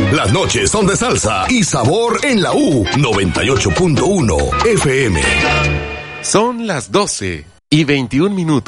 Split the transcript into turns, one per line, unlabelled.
Las noches son de salsa y sabor en la U 98.1 FM.
Son las 12:21.